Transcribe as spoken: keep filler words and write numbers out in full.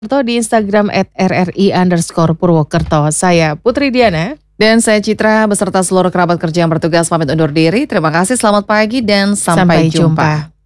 atau di Instagram at r r i underscore Purwokerto. Saya Putri Diana. Dan saya Citra beserta seluruh kerabat kerja yang bertugas pamit undur diri. Terima kasih, selamat pagi dan sampai, Sampai jumpa. jumpa.